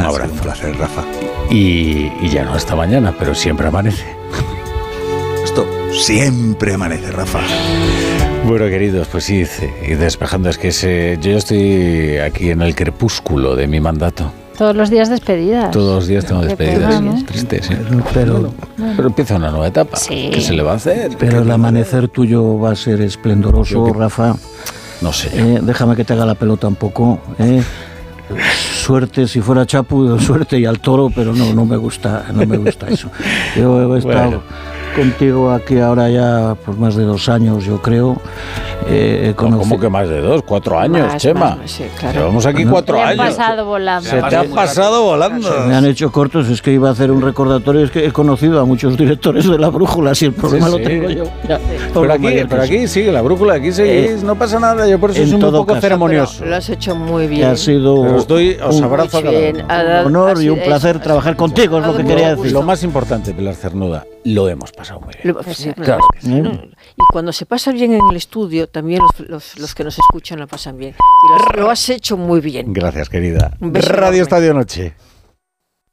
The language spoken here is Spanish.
Un abrazo. Un placer, Rafa. Y ya no hasta mañana, pero siempre amanece. Esto siempre amanece, Rafa. Bueno, queridos, pues sí, y despejando, es que yo ya estoy aquí en el crepúsculo de mi mandato. Todos los días despedidas. Todos los días tengo despedidas. ¿no? Es triste, sí. Pero empieza una nueva etapa. Sí. ¿Qué se le va a hacer? Pero el amanecer tuyo va a ser esplendoroso, Rafa. No sé. Déjame que te haga la pelota un poco. Suerte, si fuera Chapu, suerte y al toro, pero no me gusta eso. Yo he estado contigo aquí ahora ya por más de 2 años, yo creo. ¿Cómo que más de 2? 4 años, Más, Chema. sí, claro. Llevamos aquí 4 años. Se han pasado volando. Se te ha pasado volando. Me han hecho cortos, es que iba a hacer un recordatorio, es que he conocido a muchos directores de La Brújula, si el problema lo tengo yo. Ya, pero aquí sigue La Brújula, aquí seguís, no pasa nada, yo por eso soy un poco ceremonioso. Lo has hecho muy bien. Ha sido os abrazo a cada uno. un honor y un placer trabajar contigo, es lo que quería decir. Lo más importante, Pilar Cernuda, lo hemos pasado muy bien. Sí, claro. Y cuando se pasa bien en el estudio, también los que nos escuchan lo pasan bien. Y lo has hecho muy bien. Gracias, querida. Un beso Radio enorme. Estadio Noche.